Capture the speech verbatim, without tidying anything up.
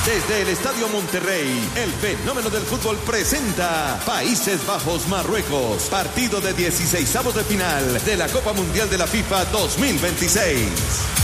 Desde el Estadio Monterrey, el fenómeno del fútbol presenta Países Bajos-Marruecos, partido de dieciseisavos de final de la Copa Mundial de la FIFA dos mil veintiséis.